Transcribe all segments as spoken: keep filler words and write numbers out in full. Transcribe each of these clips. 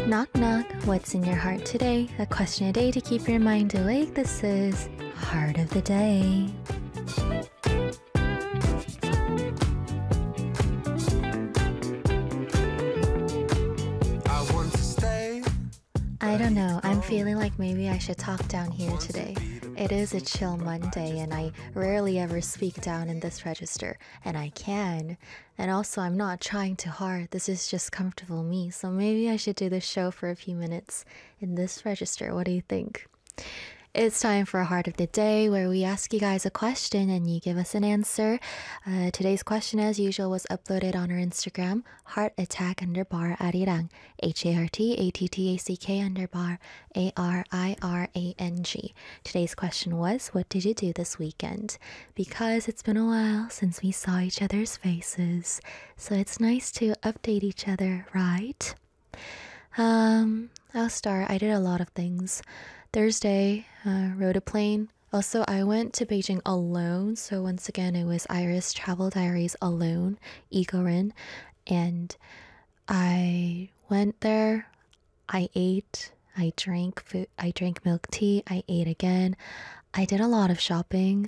Knock knock, what's in your heart today? A question a day to keep your mind awake. This is Heart of the Day. I don't know, I'm feeling like maybe I should talk down here today. It is a chill Monday and I rarely ever speak down in this register, and I can. And also I'm not trying too hard, this is just comfortable me, so maybe I should do this show for a few minutes in this register. What do you think? It's time for a Heart of the Day where we ask you guys a question and you give us an answer. Uh, today's question, as usual, was uploaded on our Instagram, heartattack underbar arirang, H A R T A T T A C K underbar A R I R A N G. Today's question was, what did you do this weekend? Because it's been a while since we saw each other's faces, so it's nice to update each other, right? Um, I'll start. I did a lot of things. Thursday, uh, rode a plane. Also, I went to Beijing alone. So once again, it was Iris Travel Diaries alone, Egorin. And I went there. I ate. I drank food. I drank milk tea. I ate again. I did a lot of shopping.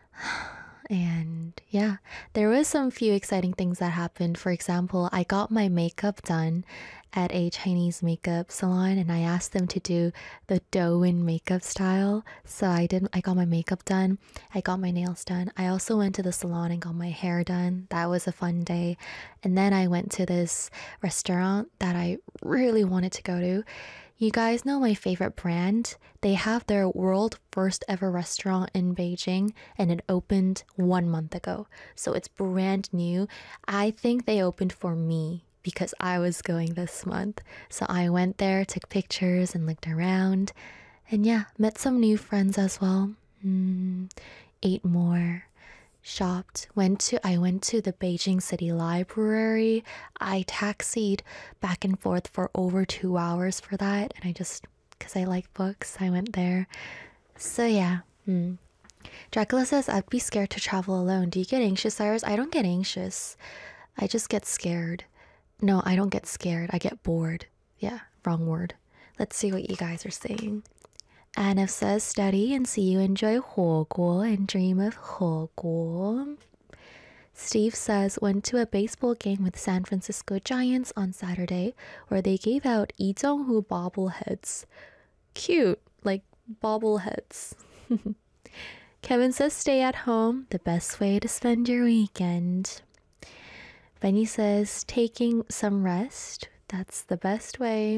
And yeah, there was some few exciting things that happened. For example, I got my makeup done at a Chinese makeup salon and I asked them to do the Douyin makeup style. So I did, I got my makeup done. I got my nails done. I also went to the salon and got my hair done. That was a fun day. And then I went to this restaurant that I really wanted to go to. You guys know my favorite brand. They have their world first ever restaurant in Beijing and it opened one month ago. So it's brand new. I think they opened for me because I was going this month. So I went there, took pictures and looked around. And yeah, met some new friends as well. Mm, ate more. Shopped, went to, I went to the Beijing City Library. I taxied back and forth for over two hours for that. And I just, because I like books, I went there. So yeah. Hmm. Dracula says, I'd be scared to travel alone. Do you get anxious, Cyrus? I don't get anxious. I just get scared. No, I don't get scared. I get bored. Yeah, wrong word. Let's see what you guys are saying. Anna says, study and see you enjoy 火锅 and dream of 火锅. Steve says, went to a baseball game with San Francisco Giants on Saturday where they gave out Lee Jong-hoo bobbleheads. Cute, like bobbleheads. Kevin says, stay at home, the best way to spend your weekend. Benny says, taking some rest, that's the best way.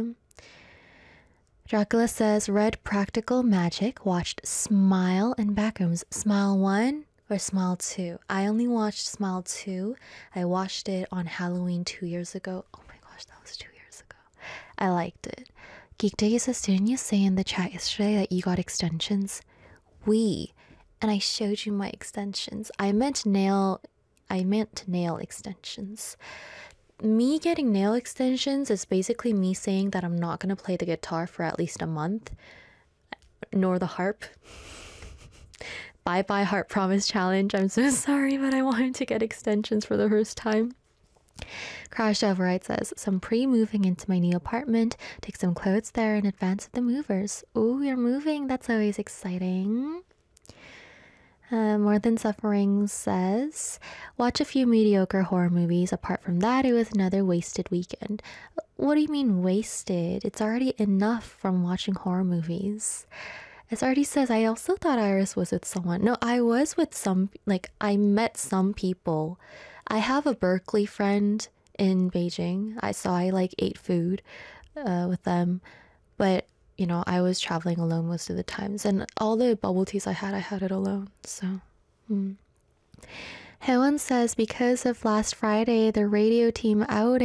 Dracula says, read Practical Magic, watched Smile and Backrooms. Smile one or Smile two? I only watched Smile two. I watched it on Halloween two years ago. Oh my gosh, that was two years ago. I liked it. Geek Day says, didn't you say in the chat yesterday that you got extensions? We. And I showed you my extensions. I meant nail, I meant nail extensions. Me getting nail extensions is basically me saying that I'm not going to play the guitar for at least a month, nor the harp. Bye bye Heart Promise Challenge. I'm so sorry, but I wanted to get extensions for the first time. Crash Override says, some pre-moving into my new apartment. Take some clothes there in advance of the movers. Oh, you're moving. That's always exciting. Uh, More Than Suffering says, watch a few mediocre horror movies. Apart from that, it was another wasted weekend. What do you mean wasted? It's already enough from watching horror movies. As already says, I also thought Iris was with someone. No, I was with some, like, I met some people. I have a Berkeley friend in Beijing. I saw I, like, ate food uh, with them. But you know, I was traveling alone most of the times, and all the bubble teas I had, I had it alone. So, hmm. Helen says, because of last Friday, the radio team outing.